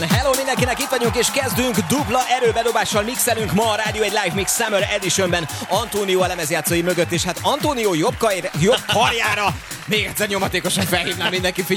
Hello mindenkinek, itt vagyunk és kezdünk, dupla erőbedobással mixelünk ma a Rádió egy Live Mix Summer Editionben Antónió a lemezjátszói mögött, és hát Antónió jobb karjára még egyszer nyomatékosan felhívnám mindenki figyelmét.